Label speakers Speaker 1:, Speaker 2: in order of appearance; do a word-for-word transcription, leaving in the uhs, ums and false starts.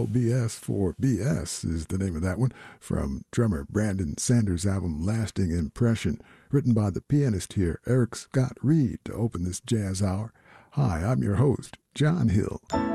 Speaker 1: L B S for B S is the name of that one, from drummer Brandon Sanders' album Lasting Impression, written by the pianist here, Eric Scott Reed, to open this jazz hour. Hi, I'm your host, John Hill.